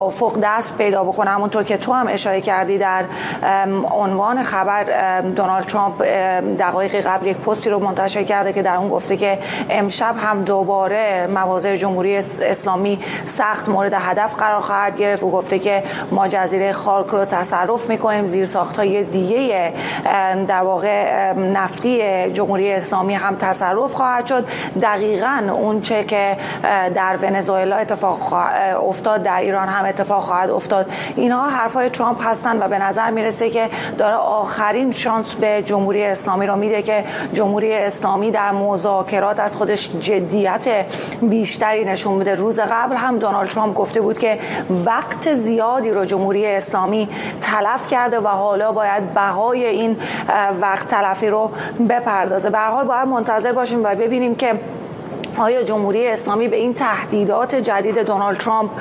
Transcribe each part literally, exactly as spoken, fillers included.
توافق دست پیدا بکنه. همونطور که تو هم اشاره کردی در عنوان خبر، دونالد ترامپ دقایقی قبل یک پستی رو منتشر کرده که در اون گفته که امشب هم دوباره مواضع جمهوری اسلامی سخت مورد هدف قرار خواهد گرفت. او گفته که ما جزیره خارک رو تصرف می‌کنیم، زیرساخت‌های دیگه در واقع نفتی جمهوری اسلامی هم تصرف خواهد شد. دقیقاً اون چه که در ونزوئلا اتفاق افتاد در ایران هم اتفاق خواهد افتاد. اینها حرفای ترامپ هستند و به نظر میرسه که داره آخرین شانس به جمهوری اسلامی رو میده که جمهوری اسلامی در مذاکرات از خودش جدیت بیشتری نشون بده. روز قبل هم دونالد ترامپ گفته بود که وقت زیادی رو جمهوری اسلامی تلف کرده و حالا باید بهای این وقت تلفی رو بپردازه. به هر حال باید منتظر باشیم و ببینیم که آیا جمهوری اسلامی به این تهدیدات جدید دونالد ترامپ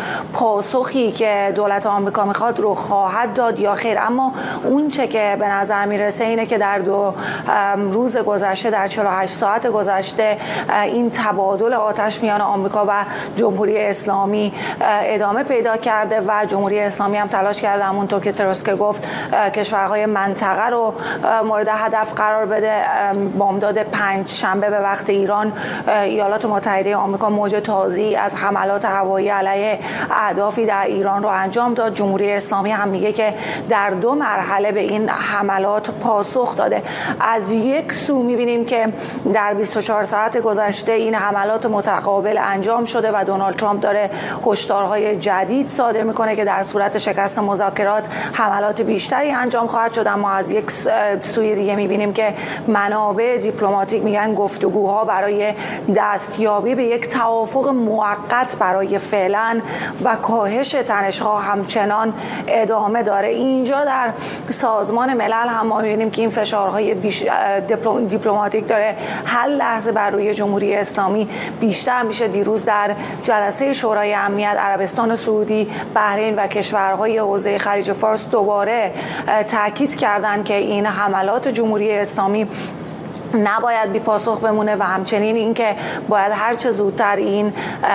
پاسخی که دولت آمریکا میخواد رو خواهد داد یا خیر. اما اون چه که به نظر میرسه اینه که در دو روز گذشته، در چهل و هشت ساعت گذشته، این تبادل آتش میان آمریکا و جمهوری اسلامی ادامه پیدا کرده و جمهوری اسلامی هم تلاش کرده همونطور که تروسکه گفت کشورهای منطقه رو مورد هدف قرار بده. بامداد پنج شنبه به وقت ایران ایالات متحده آمریکا موج تازه‌ای از حملات هوایی علیه اهدافی در ایران رو انجام داد. جمهوری اسلامی هم میگه که در دو مرحله به این حملات پاسخ داده. از یک سو میبینیم که در بیست و چهار ساعت گذشته این حملات متقابل انجام شده و دونالد ترامپ داره هشدارهای جدید صادر میکنه که در صورت شکست مذاکرات حملات بیشتری انجام خواهد شد. اما از یک سوی دیگه میبینیم که منابع دیپلماتیک میگن گفتگوها برای دستیابی به یک توافق موقت برای فعلا و کاهش تنش‌ها همچنان ادامه داره. اینجا در سازمان ملل هم ما می‌بینیم که این فشارهای بیش... دیپلماتیک داره هر لحظه بر روی جمهوری اسلامی بیشتر میشه. دیروز در جلسه شورای امنیت عربستان سعودی، بحرین و کشورهای حوزه خلیج فارس دوباره تاکید کردند که این حملات جمهوری اسلامی نباید بی پاسخ بمونه و همچنین اینکه باید هر چه زودتر این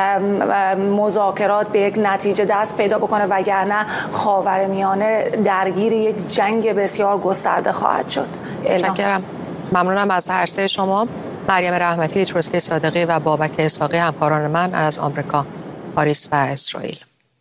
مذاکرات به یک نتیجه دست پیدا بکنه وگرنه خاورمیانه درگیر یک جنگ بسیار گسترده خواهد شد. متشکرم. ممنونم از هر سه شما. مریم رحمتی، تروسکه صادقی و بابک اسحاقی همکاران من از آمریکا، پاریس و اسرائیل.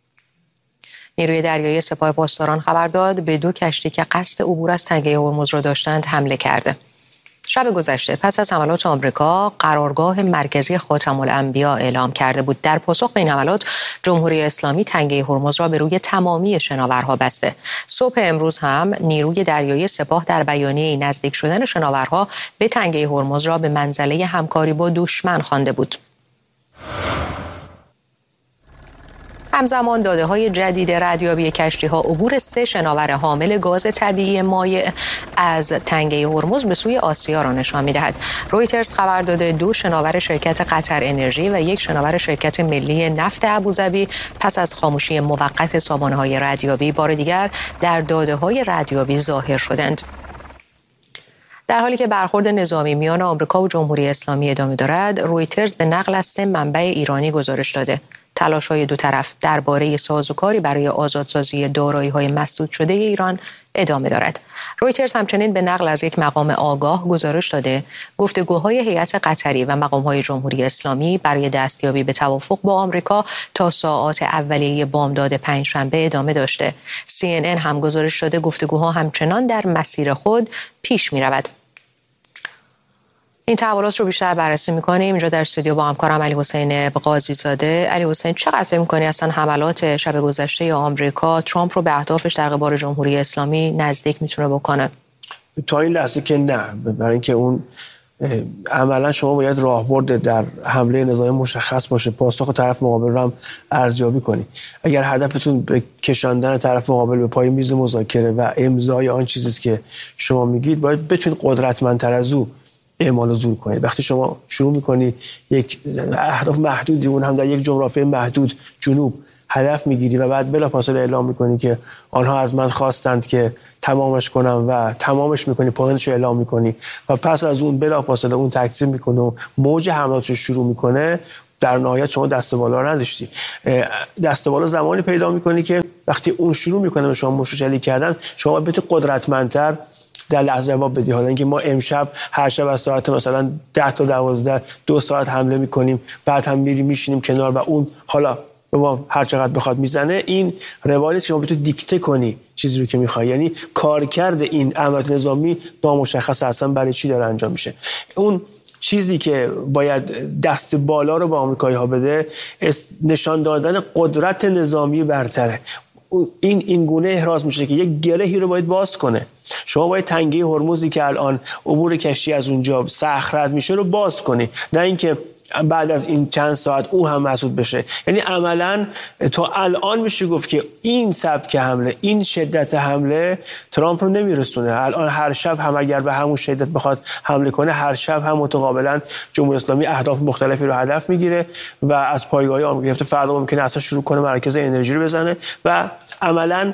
نیروی دریایی سپاه پاسداران خبر داد به دو کشتی که قصد عبور از تنگه هرمز را داشتند حمله کرده. شب گذشته پس از حملات آمریکا قرارگاه مرکزی خاتم الانبیا اعلام کرده بود. در پاسخ به این حملات جمهوری اسلامی تنگه هرمز را به روی تمامی شناورها بسته. صبح امروز هم نیروی دریایی سپاه در بیانیه نزدیک شدن شناورها به تنگه هرمز را به منزله همکاری با دشمن خوانده بود. همزمان داده‌های جدید ردیابی کشتی‌ها عبور سه شناور حامل گاز طبیعی مایع از تنگه هرمز به سوی آسیا را نشان می‌دهد. رویترز خبر داده دو شناور شرکت قطر انرژی و یک شناور شرکت ملی نفت ابوظبی پس از خاموشی موقت سامانه‌های ردیابی بار دیگر در داده‌های ردیابی ظاهر شدند. در حالی که برخورد نظامی میان آمریکا و جمهوری اسلامی ادامه دارد، رویترز به نقل از سه منبع ایرانی گزارش داده تلاش‌های دو طرف درباره سازوکاری برای آزادسازی دارایی‌های مسدود شده ایران ادامه دارد. رویترز همچنین به نقل از یک مقام آگاه گزارش داده گفتگوهای هیئت قطری و مقام‌های جمهوری اسلامی برای دستیابی به توافق با آمریکا تا ساعات اولیه بامداد پنجشنبه ادامه داشته. سی ان ان هم گزارش داده گفتگوها همچنان در مسیر خود پیش می‌رود. این تحولات رو بیشتر بررسی می‌کنیم اینجا در استودیو با همکارم علی حسین قاضی زاده. علی حسین، چقدر فکر می‌کنی اصلا حملات شب گذشته آمریکا ترامپ رو به اهدافش در قبال جمهوری اسلامی نزدیک میتونه بکنه؟ تا این لحظه که نه، برای اینکه اون عملا شما باید راهبرد در حمله نظامی مشخص باشه، پاسخ طرف مقابل رو هم ارزیابی کنی. اگر هدفتون به کشاندن طرف مقابل به پای میز مذاکره و امضای آن چیزی است که شما میگید، باید بتونید قدرتمندتر از او اعمال و زور کنید. وقتی شما شروع میکنی یک اهداف محدودی، اون هم در یک جغرافیای محدود جنوب هدف میگیری و بعد بلافاصله اعلام میکنی که آنها از من خواستند که تمامش کنم و تمامش میکنی، پایانش رو اعلام میکنی و پس از اون بلافاصله اون تکذیب میکنه و موج حملاتش رو شروع میکنه، در نهایت شما دست بالا رو نداشتی. دست بالا زمانی پیدا میکنی که وقتی اون شروع میکنه به شما مشت شلیک کردن، شما باید بتونی قدرتمندتر در لحظه جواب بدی. حالا اینکه ما امشب هر شب از ساعت مثلا ده تا دوازده دو ساعت حمله میکنیم، بعد هم میریم میشینیم کنار و اون حالا به ما هر چقدر بخواد میزنه، این روالی که شما بتونی دیکته کنی چیزی رو که میخوای. یعنی کارکرد این عملیات نظامی نامشخص اصلا برای چی داره انجام میشه. اون چیزی که باید دست بالا رو به آمریکایی‌ها بده نشان دادن قدرت نظامی برتره. این این گونه احراز میشه که یک گرهی رو باید باز کنه. شما باید تنگه هرمزی که الان عبور کشتی از اونجا سخت رد میشه رو باز کنی، نه اینکه بعد از این چند ساعت او هم مسدود بشه. یعنی عملاً تا الان میشه گفت که این سبک حمله، این شدت حمله ترامپ رو نمیرسونه. الان هر شب هم اگر به همون شدت بخواد حمله کنه، هر شب هم متقابلا جمهوری اسلامی اهداف مختلفی رو هدف میگیره و از پایگاه‌های آمریکا گرفته فردا ممکنه اصلا شروع کنه مرکز انرژی رو بزنه و عملاً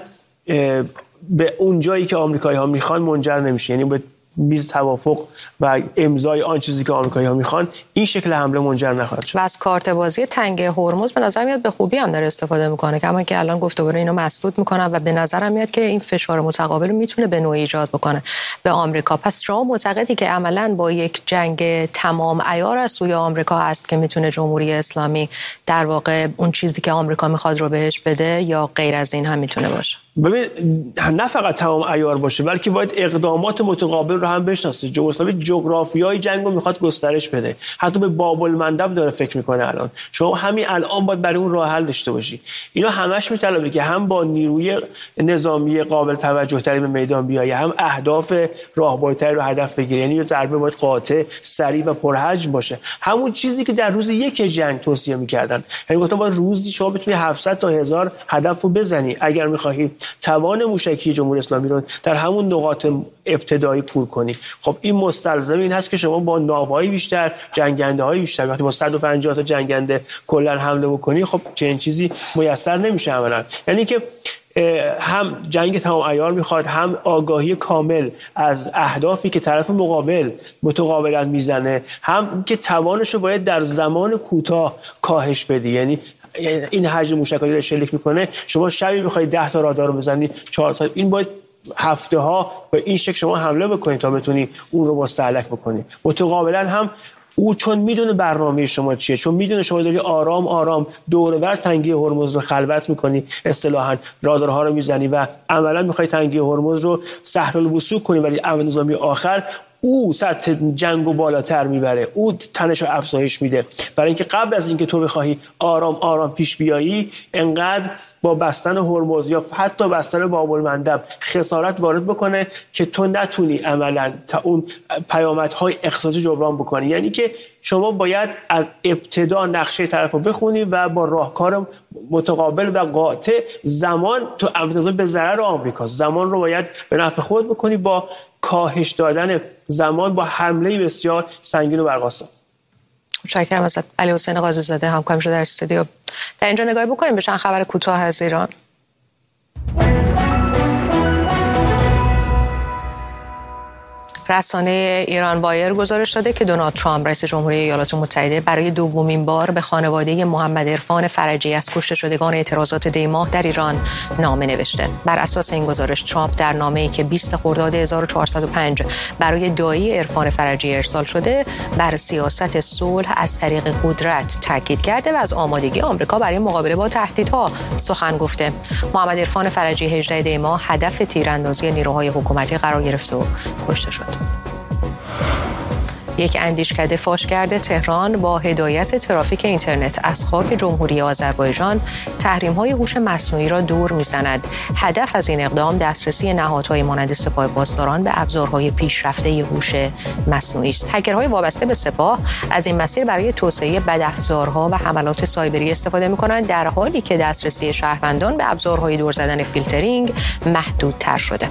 به اون جایی که آمریکایی‌ها میخوان منجر نمیشه. یعنی به میز توافق و امضای آن چیزی که آمریکایی‌ها میخوان این شکل حمله منجر نخواهد شد. و از کارت بازی تنگه هرمز به نظر میاد به خوبی هم داره استفاده میکنه، کما که الان گفت دوباره اینو مسدود میکنن و به نظرم میاد که این فشار متقابل رو میتونه به نوعی ایجاد بکنه به آمریکا. پس شما معتقدی که عملاً با یک جنگ تمام عیار از سوی آمریکا هست که میتونه جمهوری اسلامی در واقع اون چیزی که آمریکا میخواد رو بهش بده، یا غیر از این هم میتونه باشه؟ ببین، نه فقط تمام عیار باشه، بلکه باید اقدامات متقابل رو هم بشناسه. جمهوری اسلامی جغرافیای جنگ رو میخواد گسترش بده، حتی به باب المندب داره فکر میکنه الان. شما همین الان باید برای اون راه حل داشته باشی. اینا همش میطلبه که هم با نیروی نظامی قابل توجه تری به میدان بیای، هم اهداف راهبردتری رو هدف بگیری. یعنی ضربه باید قاطع، سریع و پرحجم باشه، همون چیزی که در روز یک جنگ توصیه میکردن. یعنی گفتم باید روزی شما بتونی هفتصد تا هزار هدف رو بزنی اگر میخواهی توان موشکی جمهوری اسلامی رو در همون نقاط ابتدایی پور کنی. خب این مستلزم این هست که شما با ناوهای بیشتر، جنگنده های بیشتر، وقتی با صد و پنجاه تا جنگنده کلا حمله بکنی، خب چنین چیزی میسر نمیشه عملاً. یعنی که هم جنگ تمام عیار میخواد، هم آگاهی کامل از اهدافی که طرف مقابل متقابلا میزنه، هم که توانش رو باید در زمان کوتاه کاهش بدی. یعنی این حجم موشکایی رو شلیک میکنه، شما شبی بخوای ده تا رادار رو بزنی چهار ساعت، این باید هفته ها به این شکل شما حمله بکنی تا بتونی اون رو مستهلک بکنی. متقابلا هم او چون میدونه برنامه شما چیه، چون میدونه شما داری آرام آرام دور و بر تنگی هرمز رو خلوت میکنی، اصطلاحاً رادارها رو میزنی و عملا میخوای تنگی هرمز رو سهل الوصول کنی، ولی عمل نظامی آخر او سطح جنگو بالاتر میبره، او تنش رو افزایش میده، برای اینکه قبل از اینکه تو بخواهی آرام آرام پیش بیایی، انقدر با بستن هرمز یا حتی بستن باب المندب خسارت وارد بکنه که تو نتونی عملا تا اون پیامدهای اقتصادی جبران بکنی. یعنی که شما باید از ابتدا نقشه طرف رو بخونی و با راهکار متقابل و قاطع زمان تو امتیاز به ضرر آمریکا، زمان رو باید به نفع خود بکنی با کاهش دادن زمان با حمله بسیار سنگین و برقاسا. متشکرم ازت علی حسین قاضی زاده، همکارم شده در استودیو. در اینجا نگاهی بکنیم به چند خبر کوتاه از ایران. رسانه ایران وایر گزارش داده که دونالد ترامپ رئیس جمهوری ایالات متحده برای دومین بار به خانواده محمد عرفان فرجی از کشته شدگان اعتراضات دی ماه در ایران نامه نوشته. بر اساس این گزارش ترامپ در نامه‌ای که بیست خرداد هزار و چهارصد و پنج برای دایی عرفان فرجی ارسال شده، بر سیاست صلح از طریق قدرت تاکید کرده و از آمادگی آمریکا برای مقابله با تهدیدها سخن گفته. محمد عرفان فرجی هجده دی ماه هدف تیراندازی نیروهای حکومتی قرار گرفت و کشته شد. یک اندیشکده فاش کرده تهران با هدایت ترافیک اینترنت از خاک جمهوری آذربایجان تحریم‌های هوش مصنوعی را دور می‌زند. هدف از این اقدام دسترسی نهادهای مانند سپاه پاسداران به ابزارهای پیشرفته هوش مصنوعی است. هکرهای وابسته به سپاه از این مسیر برای توسعه بدافزارها و حملات سایبری استفاده می‌کنند، در حالی که دسترسی شهروندان به ابزارهای دور زدن فیلترینگ محدودتر شده.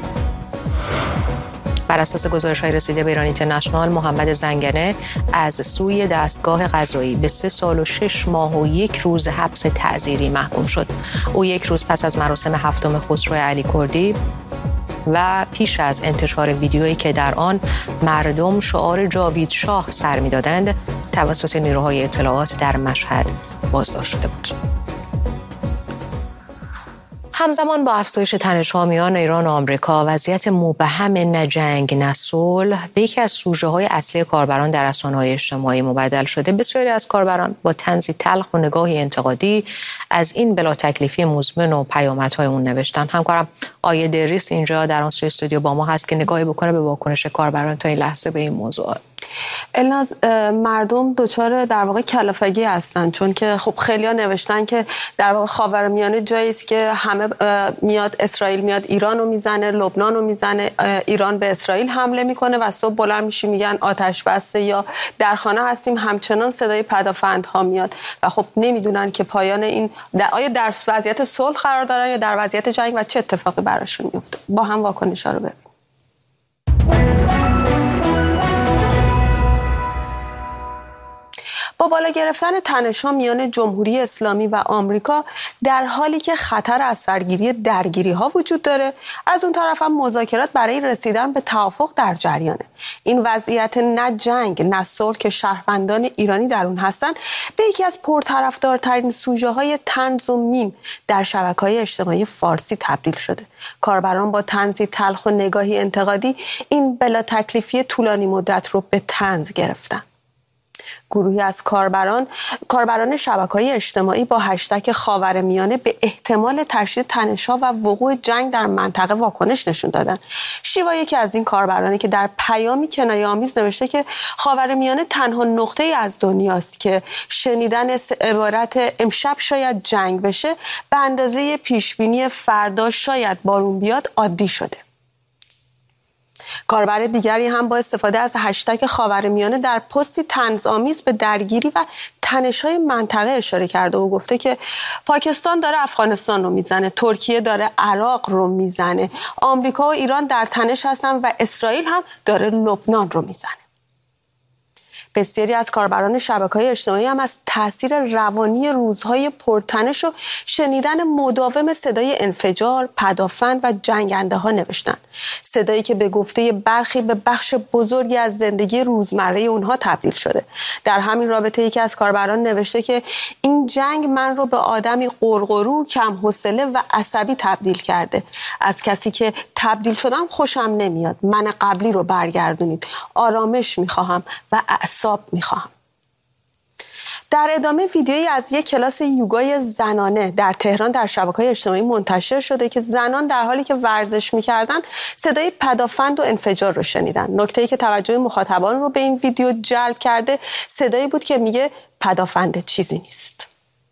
بر اساس گزارش‌های رسیده به ایران اینترنشنال، محمد زنگنه از سوی دستگاه قضایی به سه سال و شش ماه و یک روز حبس تعزیری محکوم شد. او یک روز پس از مراسم هفتم خسرو علی کردی و پیش از انتشار ویدیویی که در آن مردم شعار جاوید شاه سر می‌دادند، توسط نیروهای اطلاعات در مشهد بازداشت شده بود. همزمان با افزایش تنش‌ها میان ایران و آمریکا، وضعیت مبهم نه جنگ نه صلح به یکی از سوژه‌های اصلی کاربران در رسانه‌های اجتماعی مبدل شده. بسیاری از کاربران با طنزی تلخ و نگاهی انتقادی از این بلا تکلیفی مزمن و پیامدهای اون نوشتن. همکارم آیه دریس اینجا در آن سوی استودیو با ما هست که نگاهی بکنه به واکنش کاربران تا این لحظه به این موضوع. الناز، مردم دچار در واقع کلافگی هستن، چون که خب خیلی‌ها نوشتن که در واقع خاورمیانه جایی است که همه میاد اسرائیل میاد ایران رو میزنه، لبنان رو میزنه، ایران به اسرائیل حمله میکنه و صبح بلند میشی میگن آتش بسته یا در خانه هستیم همچنان صدای پدافندها میاد و خب نمیدونن که پایان این آیا در وضعیت صلح قرار دارن یا در وضعیت جنگ و چه اتفاقی براشون میفته. با هم واکنش‌ها رو ببینیم. با بالا گرفتن تنش‌ها میان جمهوری اسلامی و آمریکا در حالی که خطر از سرگیری درگیری‌ها وجود داره، از اون طرف هم مذاکرات برای رسیدن به توافق در جریانه. این وضعیت نه جنگ نه صلح که شهروندان ایرانی در اون هستن به یکی از پرطرفدارترین سوژه‌های طنز و میم در شبکه‌های اجتماعی فارسی تبدیل شده. کاربران با طنزی تلخ و نگاهی انتقادی این بلا تکلیفی طولانی مدت رو به طنز گرفتن. گروهی از کاربران کاربران شبکه‌های اجتماعی با هشتگ خاورمیانه به احتمال تشدید تنش‌ها و وقوع جنگ در منطقه واکنش نشون دادن. شیوا یکی از این کاربرانی که در پیامی کنایه‌آمیز نوشته که خاورمیانه تنها نقطه‌ای از دنیاست که شنیدن عبارت امشب شاید جنگ بشه به اندازه پیشبینی فردا شاید بارون بیاد عادی شده. کاربر دیگری هم با استفاده از هشتگ خاورمیانه در پستی طنزآمیز به درگیری و تنش‌های منطقه اشاره کرده و گفته که پاکستان داره افغانستان رو میزنه، ترکیه داره عراق رو میزنه، آمریکا و ایران در تنش هستن و اسرائیل هم داره لبنان رو میزنه. بسیاری از کاربران شبکه‌های اجتماعی هم از تاثیر روانی روزهای پرتنش و شنیدن مداوم صدای انفجار، پدافند و جنگنده ها نوشتن. صدایی که به گفته برخی به بخش بزرگی از زندگی روزمره اونها تبدیل شده. در همین رابطه یکی از کاربران نوشته که این جنگ من رو به آدمی قرقرو، کم حوصله و عصبی تبدیل کرده. از کسی که تبدیل شدم خوشم نمیاد. من قبلی رو برگردونید. آرامش میخواهم و اعصاب میخواهم. در ادامه ویدیویی از یک کلاس یوگای زنانه در تهران در شبکه‌های اجتماعی منتشر شده که زنان در حالی که ورزش می‌کردن صدای پدافند و انفجار رو شنیدن. نکته‌ای که توجه مخاطبان رو به این ویدیو جلب کرده صدایی بود که میگه پدافند چیزی نیست.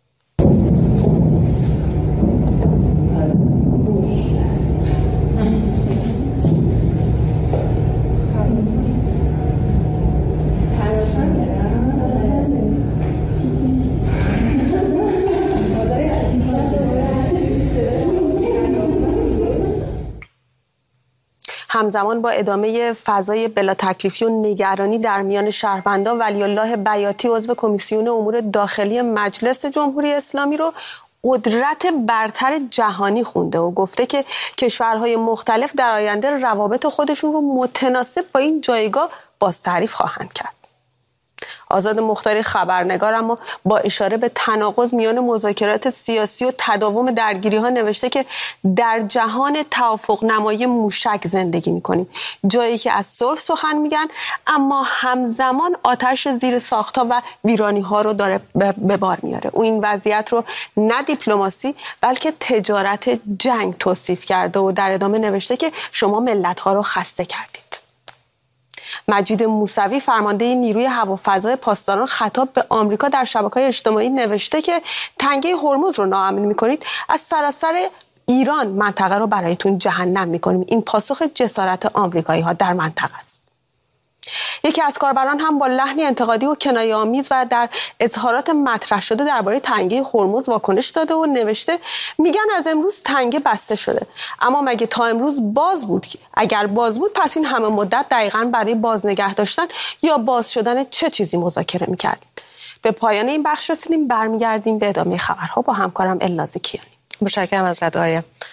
همزمان با ادامه فضای بلا تکلیفی و نگرانی در میان شهروندان، ولی الله بیاتی عضو کمیسیون امور داخلی مجلس جمهوری اسلامی رو قدرت برتر جهانی خونده و گفته که کشورهای مختلف در آینده روابط خودشون رو متناسب با این جایگاه بازتعریف خواهند کرد. آزاد مختاری خبرنگار اما با اشاره به تناقض میان مذاکرات سیاسی و تداوم درگیری‌ها نوشته که در جهان توافق نمایی موشک زندگی می‌کنیم، جایی که از صلح سخن میگن اما همزمان آتش زیر ساخت‌ها و ویرانی‌ها رو داره به بار میاره. او این وضعیت رو نه دیپلماسی بلکه تجارت جنگ توصیف کرده و در ادامه نوشته که شما ملت‌ها رو خسته کردید. مجید موسوی فرمانده نیروی هوافضای پاسداران خطاب به آمریکا در شبکه‌های اجتماعی نوشته که تنگه هرمز رو ناامن می‌کنید، از سراسر ایران منطقه رو برایتون جهنم می‌کنیم. این پاسخ جسارت آمریکایی‌ها در منطقه است. یکی از کاربران هم با لحنی انتقادی و کنایه‌آمیز و در اظهارات مطرح شده درباره تنگه هرمز واکنش داده و نوشته میگن از امروز تنگه بسته شده، اما مگه تا امروز باز بود؟ اگر باز بود پس این همه مدت دقیقاً برای باز نگه داشتن یا باز شدن چه چیزی مذاکره می‌کردیم؟ به پایان این بخش رسیدیم، برمیگردیم به ادامه خبرها با همکارم الناز کیانی. متشکرم ازت آیه.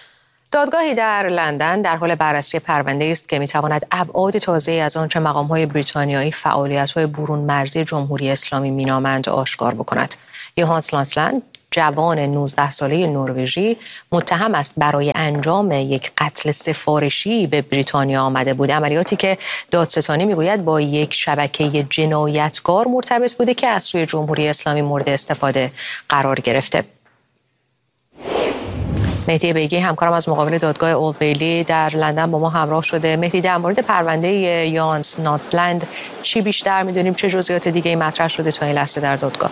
دادگاهی در لندن در حال بررسی پرونده است که می‌تواند ابعاد تازه‌ای از آنچه مقام‌های بریتانیایی فعالیت‌های برون مرزی جمهوری اسلامی می‌نامند آشکار بکند. یوهانس ناتلند، جوان نوزده ساله نروژی، متهم است برای انجام یک قتل سفارشی به بریتانیا آمده بود، عملیاتی که دادستانی میگوید با یک شبکه جنایتکار مرتبط بوده که از سوی جمهوری اسلامی مورد استفاده قرار گرفته. مهدی بیگی همکارم از مقابل دادگاه اولد بیلی در لندن با ما همراه شده. مهدی، در مورد پرونده یوهانس ناتلند چی بیشتر میدونیم؟ چه جزئیات دیگه مطرح شده تا این لحظه در دادگاه؟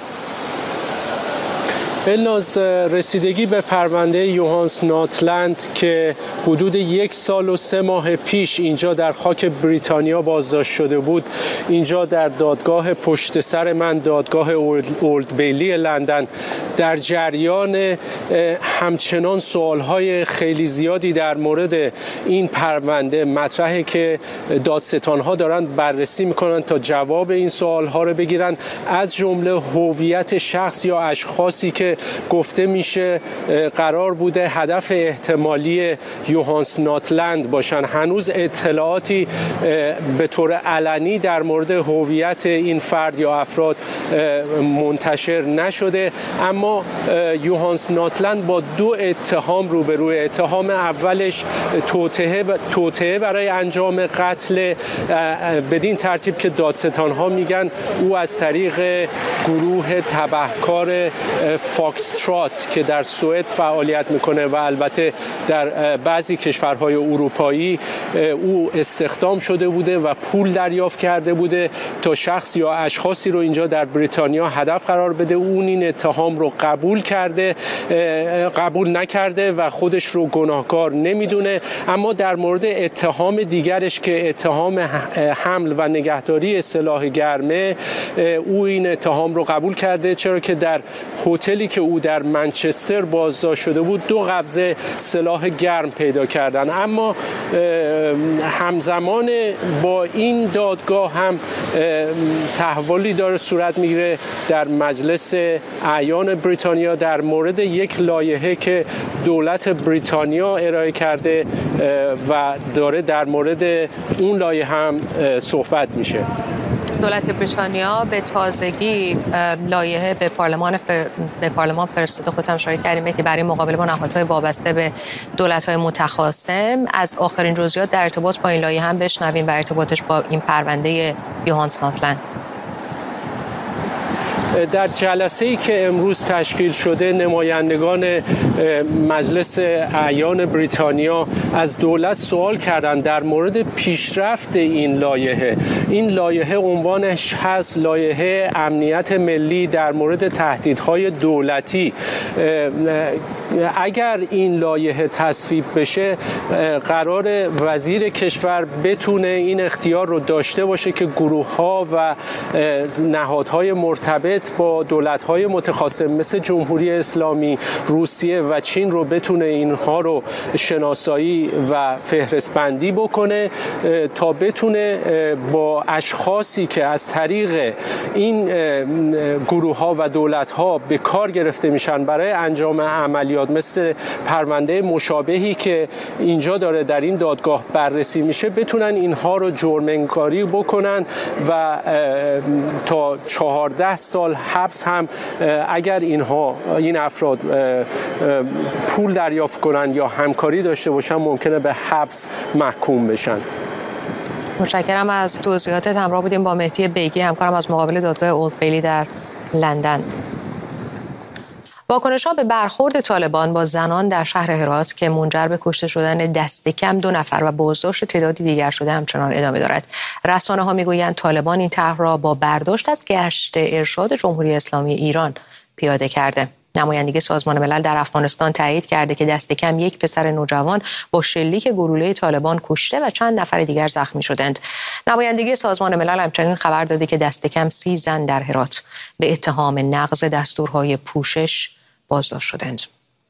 الناز، رسیدگی به پرونده یوهانس ناتلند که حدود یک سال و سه ماه پیش اینجا در خاک بریتانیا بازداشت شده بود، اینجا در دادگاه پشت سر من، دادگاه اولد بیلی لندن، در جریان همچنان سوالهای خیلی زیادی در مورد این پرونده مطرحه که دادستانها دارن بررسی میکنن تا جواب این سوالها رو بگیرن، از جمله هویت شخص یا اشخاصی که گفته میشه قرار بوده هدف احتمالی یوهانس ناتلند باشن. هنوز اطلاعاتی به طور علنی در مورد هویت این فرد یا افراد منتشر نشده، اما یوهانس ناتلند با دو اتهام روبروه. اتهام اولش توطئه توطئه برای انجام قتل، بدین ترتیب که دادستانها میگن او از طریق گروه تبهکار فاکسترات که در سوئد فعالیت میکنه و البته در بعضی کشورهای اروپایی او استخدام شده بوده و پول دریافت کرده بوده تا شخص یا اشخاصی رو اینجا در بریتانیا هدف قرار بده. اون این اتهام رو قبول کرده قبول نکرده و خودش رو گناهکار نمیدونه. اما در مورد اتهام دیگرش که اتهام حمل و نگهداری سلاح گرمه، او این اتهام رو قبول کرده، چرا که در هتلی که او در منچستر بازداشت شده بود دو قبضه سلاح گرم پیدا کردن. اما همزمان با این دادگاه هم تحولی داره صورت میگیره در مجلس اعیان بریتانیا در مورد یک لایحه که دولت بریتانیا ارائه کرده و داره در مورد اون لایحه هم صحبت میشه. دولت بریتانیا به تازگی لایحه به پارلمان فر... به پارلمان فرستاده. خودم اشاره کردیم که برای مقابله با نهادهای وابسته به دولت‌های متخاصم. از آخرین جزئیات در ارتباط با این لایحه هم بشنویم و ارتباطش با این پرونده یوهانس ناتلند. در جلسه‌ای که امروز تشکیل شده، نمایندگان مجلس اعیان بریتانیا از دولت سوال کردند در مورد پیشرفت این لایحه. این لایحه عنوانش هست لایحه امنیت ملی در مورد تهدیدهای دولتی. اگر این لایحه تصویب بشه، قرار وزیر کشور بتونه این اختیار رو داشته باشه که گروه‌ها و نهادهای مرتبط با دولت‌های متخاصم مثل جمهوری اسلامی، روسیه و چین رو بتونه اینها رو شناسایی و فهرست‌بندی بکنه تا بتونه با اشخاصی که از طریق این گروه‌ها و دولت‌ها به کار گرفته میشن برای انجام عملیات مثل پرونده مشابهی که اینجا داره در این دادگاه بررسی میشه، بتونن اینها رو جرم انگاری بکنن و تا چهارده سال حبس هم اگر اینها این افراد پول دریافت کنن یا همکاری داشته باشن ممکنه به حبس محکوم بشن. متشکرم از توضیحاتت. همراه بودیم با مهدی بیگی، همکارم از مقابل دادگاه اولد بیلی در لندن. واکنش‌ها به برخورد طالبان با زنان در شهر هرات که منجر به کشته شدن دست کم دو نفر و بازداشت تعدادی دیگر شده همچنان ادامه دارد. رسانه‌ها میگویند طالبان این طرح را با برداشت از گشت ارشاد جمهوری اسلامی ایران پیاده کرده. نمایندگی سازمان ملل در افغانستان تایید کرده که دست کم یک پسر نوجوان با شلیک گلوله طالبان کشته و چند نفر دیگر زخمی شدند. نمایندگی سازمان ملل همچنین خبر داده که دست کم سی زن در هرات به اتهام نقض دستورهای پوشش بازداشت شدند.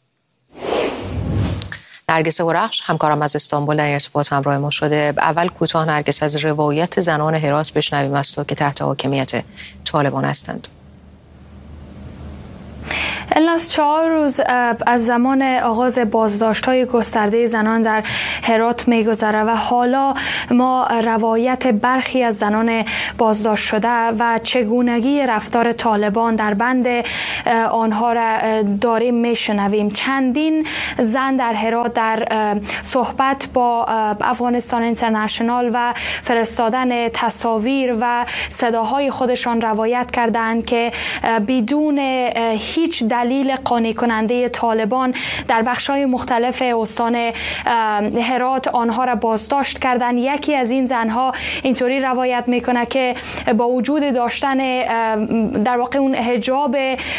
نرگس هورخش همکارم از استانبول در ارتباط همراه ما شده. اول کوتاه نرگس از روایت زنان هرات بشنویم از تو که تحت حاکمیت طالبان هستند. الناس چهار روز از زمان آغاز بازداشت‌های گسترده زنان در هرات می‌گذره و حالا ما روایت برخی از زنان بازداشت شده و چگونگی رفتار طالبان در بند آنها را داریم میشنویم. چندین زن در هرات در صحبت با افغانستان اینترنشنال و فرستادن تصاویر و صداهای خودشان روایت کردند که بدون هیچ دلیل قانع کننده طالبان در بخش‌های مختلف استان هرات آنها را بازداشت کردند. یکی از این زنها اینطوری روایت میکنه که با وجود داشتن در واقع اون حجاب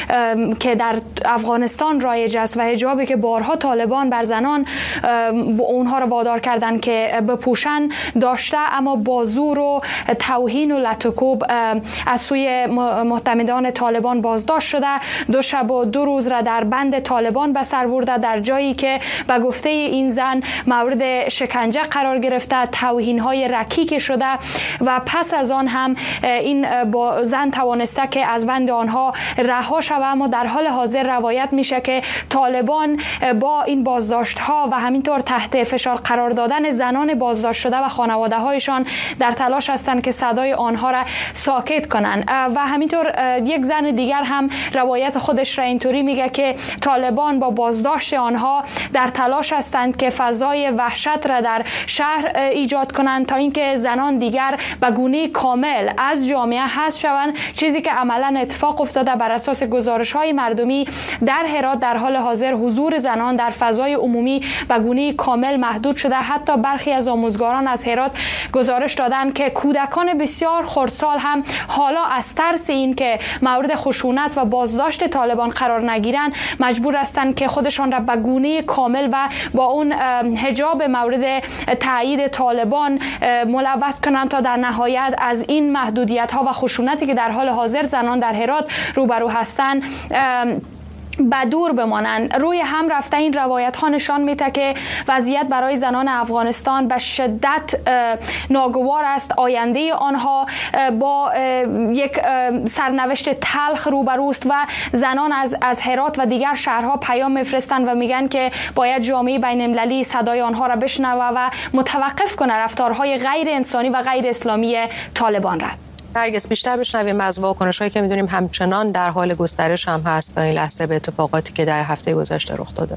که در افغانستان رایج است و حجابی که بارها طالبان بر زنان اونها را وادار کردن که بپوشن داشته، اما با زور و توهین و لطکوب از سوی معتمدان طالبان بازداشت شده. دو شب و دو روز را در بند طالبان به سر برده، در جایی که به گفته این زن مورد شکنجه قرار گرفته، توهین‌های رکیک شده و پس از آن هم این با زن توانسته که از بند آنها رها شود. اما در حال حاضر روایت میشه که طالبان با این بازداشت‌ها و همینطور تحت فشار قرار دادن زنان بازداشت شده و خانواده‌هایشان در تلاش هستند که صدای آنها را ساکت کنند. و همینطور یک زن دیگر هم روایت خودش را اینطوری میگه که طالبان با بازداشت آنها در تلاش هستند که فضای وحشت را در شهر ایجاد کنند تا اینکه زنان دیگر به گونه کامل از جامعه حذف شوند، چیزی که عملا اتفاق افتاده. بر اساس گزارش‌های مردمی در هرات در حال حاضر حضور زنان در فضای عمومی به گونه کامل محدود شده. حتی برخی از آموزگاران از هرات گزارش دادند که کودکان بسیار خردسال هم حالا از ترس این که مورد خشونت و بازداشت طالبان قرار نگیرند مجبور هستند که خودشان را به گونه کامل و با اون حجاب مورد تایید طالبان ملوث کنند تا در نهایت از این محدودیت ها و خشونتی که در حال حاضر زنان در هرات روبرو هستند بدور بمانند. روی هم رفته این روایت ها نشان میده که وضعیت برای زنان افغانستان به شدت ناگوار است. آینده آنها با یک سرنوشت تلخ روبروست و زنان از از هرات و دیگر شهرها پیام میفرستند و میگن که باید جامعه بین المللی صدای آنها را بشنوه و متوقف کنه رفتارهای غیر انسانی و غیر اسلامی طالبان را. نرگس، بیشتر بشنویم از واکنش‌هایی که می‌دونیم همچنان در حال گسترش هم هست تا این لحظه به اتفاقاتی که در هفته گذشته رخ داده.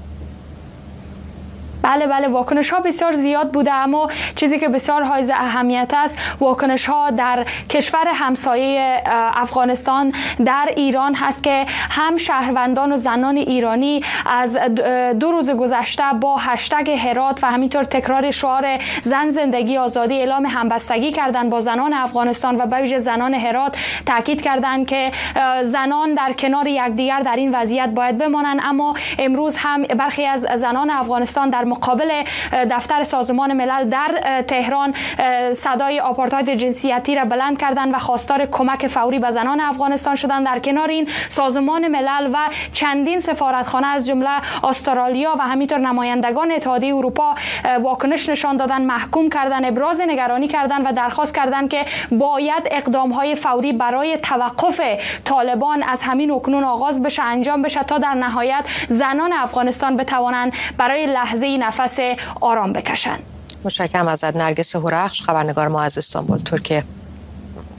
بله بله واکنش ها بسیار زیاد بوده، اما چیزی که بسیار حائز اهمیت است واکنش ها در کشور همسایه افغانستان در ایران هست که هم شهروندان و زنان ایرانی از دو روز گذشته با هشتگ هرات و همینطور تکرار شعار زن زندگی آزادی اعلام همبستگی کردند با زنان افغانستان و به ویژه زنان هرات. تاکید کردند که زنان در کنار یکدیگر در این وضعیت باید بمانند. اما امروز هم برخی از زنان افغانستان در مقابل دفتر سازمان ملل در تهران صدای آپارتاید جنسیتی را بلند کردند و خواستار کمک فوری به زنان افغانستان شدند. در کنار این سازمان ملل و چندین سفارتخانه از جمله استرالیا و همینطور نمایندگان اتحادیه اروپا واکنش نشان دادند، محکوم کردند، ابراز نگرانی کردند و درخواست کردند که باید اقدام‌های فوری برای توقف طالبان از همین اکنون آغاز بشه، انجام بشه تا در نهایت زنان افغانستان بتوانند برای لحظه نفس آرام بکشند. متشکرم ازت نرگس هورخش، خبرنگار ما از استانبول، ترکیه.